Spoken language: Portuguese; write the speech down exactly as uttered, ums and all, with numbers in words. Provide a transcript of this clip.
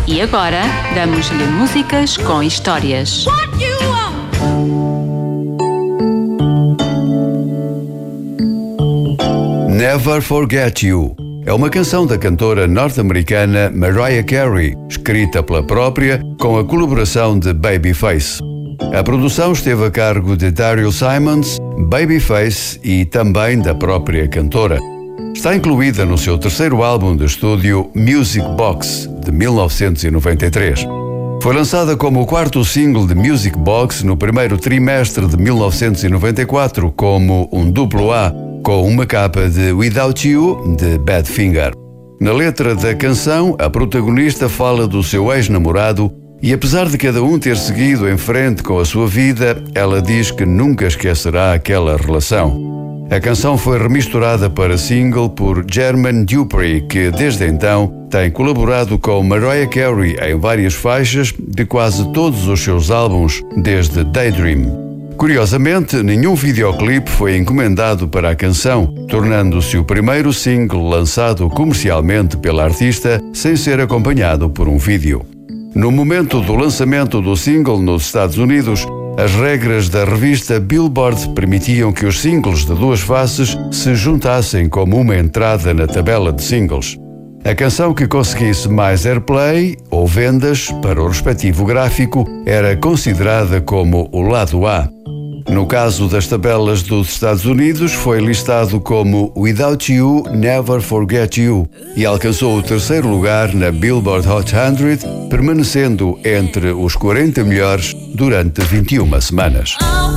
E agora, damos-lhe músicas com histórias. Never Forget You é uma canção da cantora norte-americana Mariah Carey, escrita pela própria, com a colaboração de Babyface. A produção esteve a cargo de Daryl Simons, Babyface e também da própria cantora. Está incluída no seu terceiro álbum de estúdio Music Box, de mil novecentos e noventa e três. Foi lançada como o quarto single de Music Box no primeiro trimestre de mil novecentos e noventa e quatro, como um duplo A, com uma capa de Without You, de Badfinger. Na letra da canção, a protagonista fala do seu ex-namorado e, apesar de cada um ter seguido em frente com a sua vida, ela diz que nunca esquecerá aquela relação. A canção foi remisturada para single por Jermaine Dupri, que desde então tem colaborado com Mariah Carey em várias faixas de quase todos os seus álbuns, desde Daydream. Curiosamente, nenhum videoclipe foi encomendado para a canção, tornando-se o primeiro single lançado comercialmente pela artista sem ser acompanhado por um vídeo. No momento do lançamento do single nos Estados Unidos, as regras da revista Billboard permitiam que os singles de duas faces se juntassem como uma entrada na tabela de singles. A canção que conseguisse mais airplay ou vendas para o respectivo gráfico era considerada como o lado A. No caso das tabelas dos Estados Unidos, foi listado como Without You, Never Forget You e alcançou o terceiro lugar na Billboard Hot cem, permanecendo entre os quarenta melhores durante vinte e uma semanas.